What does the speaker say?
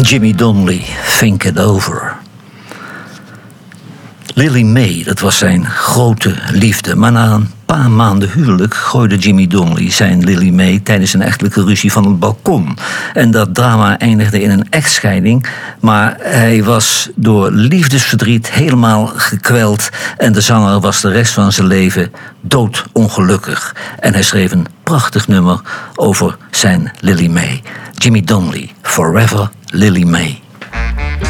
Jimmy Donnelly, Think It Over. Lily May, dat was zijn grote liefde. Maar na een paar maanden huwelijk gooide Jimmy Donnelly zijn Lily May tijdens een echtelijke ruzie van het balkon. En dat drama eindigde in een echtscheiding. Maar hij was door liefdesverdriet helemaal gekweld. En de zanger was de rest van zijn leven doodongelukkig. En hij schreef een prachtig nummer over zijn Lily May. Jimmy Donnelly, Forever Lily May.